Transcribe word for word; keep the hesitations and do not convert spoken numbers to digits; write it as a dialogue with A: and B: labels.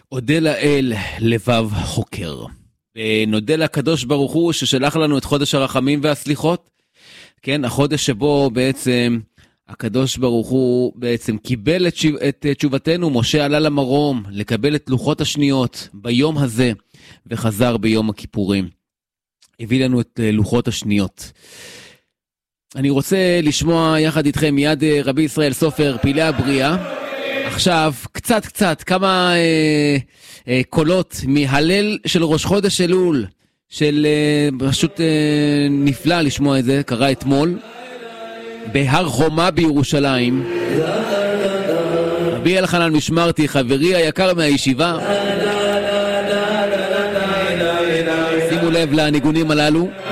A: אודה לאל לבב חוקר. ונודה לקדוש ברוך הוא ששלח לנו את חודש הרחמים והסליחות. כן, החודש שבו בעצם הקדוש ברוך הוא בעצם קיבל את, שיב, את תשובתנו. משה עלה למרום לקבל את לוחות השניות ביום הזה, וחזר ביום הכיפורים. הביא לנו את לוחות השניות. אני רוצה לשמוע יחד איתכם מיד רבי ישראל סופר, פעילי הבריאה. עכשיו, קצת קצת, כמה אה, אה, קולות מהלל של ראש חודש אלול, של אה, פשוט אה, נפלא לשמוע את זה, קרה אתמול, בהר חומה בירושלים. רבי אלחנן משמרתי, חברי היקר מהישיבה, שימו לב לניגונים הללו.